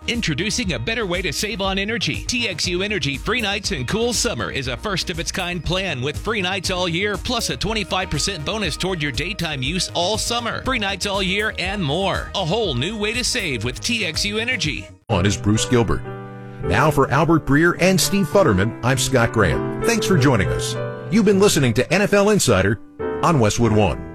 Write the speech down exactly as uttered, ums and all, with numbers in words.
Introducing a better way to save on energy. T X U Energy Free Nights and Cool Summer is a first-of-its-kind plan with free nights all year, plus a twenty-five percent bonus toward your daytime use all summer. Free nights all year and more. A whole new way to save with T X U Energy. On is Bruce Gilbert. Now for Albert Breer and Steve Futterman, I'm Scott Graham. Thanks for joining us. You've been listening to N F L Insider on Westwood One.